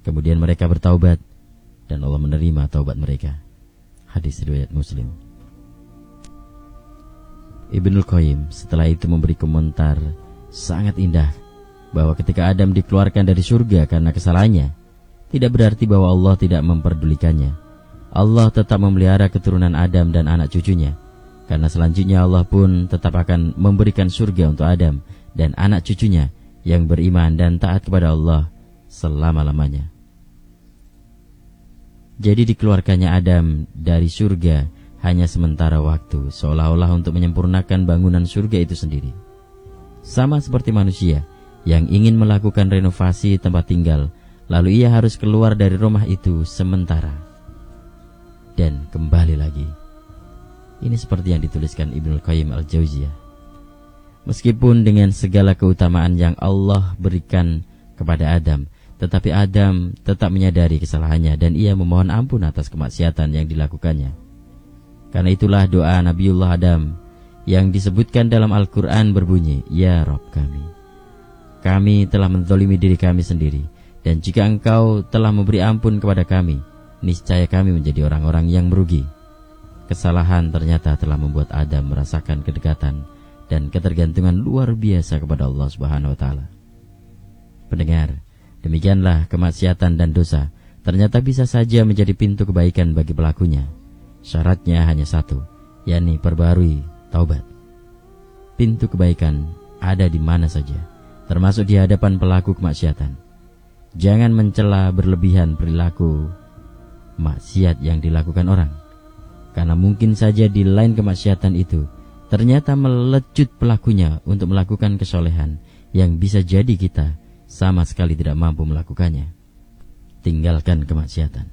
Kemudian mereka bertaubat dan Allah menerima taubat mereka. Hadis riwayat Muslim. Ibnul Qayyim setelah itu memberi komentar sangat indah bahwa ketika Adam dikeluarkan dari surga karena kesalahannya, tidak berarti bahwa Allah tidak memperdulikannya. Allah tetap memelihara keturunan Adam dan anak cucunya, karena selanjutnya Allah pun tetap akan memberikan surga untuk Adam dan anak cucunya yang beriman dan taat kepada Allah selama-lamanya. Jadi dikeluarkannya Adam dari surga hanya sementara waktu, seolah-olah untuk menyempurnakan bangunan surga itu sendiri. Sama seperti manusia yang ingin melakukan renovasi tempat tinggal, lalu ia harus keluar dari rumah itu sementara dan kembali lagi. Ini seperti yang dituliskan Ibnul Qayyim Al-Jauziyah. Meskipun dengan segala keutamaan yang Allah berikan kepada Adam, tetapi Adam tetap menyadari kesalahannya dan ia memohon ampun atas kemaksiatan yang dilakukannya. Karena itulah doa Nabiullah Adam yang disebutkan dalam Al-Quran berbunyi, Ya Rabb kami telah menzalimi diri kami sendiri, dan jika Engkau telah memberi ampun kepada kami, niscaya kami menjadi orang-orang yang merugi. Kesalahan ternyata telah membuat Adam merasakan kedekatan dan ketergantungan luar biasa kepada Allah Subhanahu wa Ta'ala. Pendengar, demikianlah kemaksiatan dan dosa ternyata bisa saja menjadi pintu kebaikan bagi pelakunya. Syaratnya hanya satu, yakni perbarui taubat. Pintu kebaikan ada di mana saja, termasuk di hadapan pelaku kemaksiatan. Jangan mencela berlebihan perilaku maksiat yang dilakukan orang, karena mungkin saja di lain kemaksiatan itu ternyata melecut pelakunya untuk melakukan kesolehan yang bisa jadi kita sama sekali tidak mampu melakukannya. Tinggalkan kemaksiatan,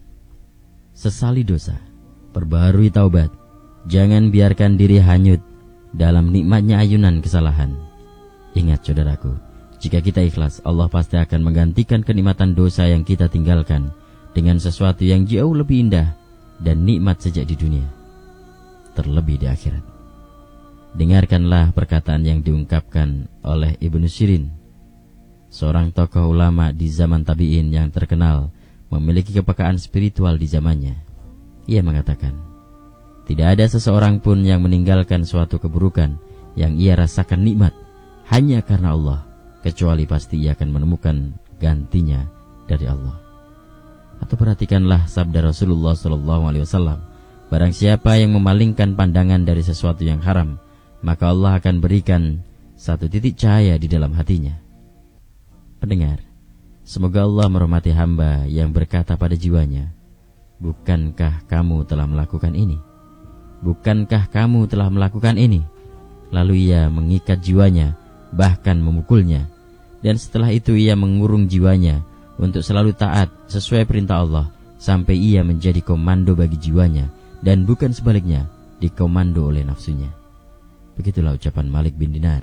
sesali dosa, perbaharui taubat. Jangan biarkan diri hanyut dalam nikmatnya ayunan kesalahan. Ingat saudaraku, jika kita ikhlas, Allah pasti akan menggantikan kenikmatan dosa yang kita tinggalkan dengan sesuatu yang jauh lebih indah dan nikmat sejak di dunia, terlebih di akhirat. Dengarkanlah perkataan yang diungkapkan oleh Ibnu Sirin, seorang tokoh ulama di zaman tabi'in yang terkenal memiliki kepekaan spiritual di zamannya. Ia mengatakan, tidak ada seseorang pun yang meninggalkan suatu keburukan yang ia rasakan nikmat hanya karena Allah, kecuali pasti ia akan menemukan gantinya dari Allah. Atau perhatikanlah sabda Rasulullah SAW, barang siapa yang memalingkan pandangan dari sesuatu yang haram, maka Allah akan berikan satu titik cahaya di dalam hatinya. Pendengar, semoga Allah merahmati hamba yang berkata pada jiwanya, bukankah kamu telah melakukan ini? Bukankah kamu telah melakukan ini? Lalu ia mengikat jiwanya, bahkan memukulnya. Dan setelah itu ia mengurung jiwanya untuk selalu taat sesuai perintah Allah, sampai ia menjadi komando bagi jiwanya, dan bukan sebaliknya, dikomando oleh nafsunya. Begitulah ucapan Malik bin Dinar.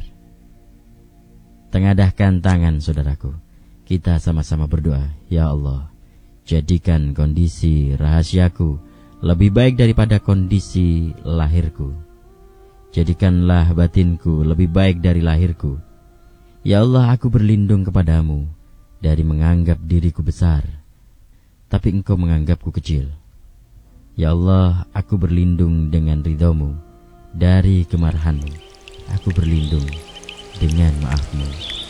Tengadahkan tangan saudaraku, kita sama-sama berdoa, Ya Allah, jadikan kondisi rahasiaku lebih baik daripada kondisi lahirku. Jadikanlah batinku lebih baik dari lahirku. Ya Allah, aku berlindung kepadamu dari menganggap diriku besar, tapi Engkau menganggapku kecil. Ya Allah, aku berlindung dengan ridhamu dari kemarahanmu. Aku berlindung dengan maafmu.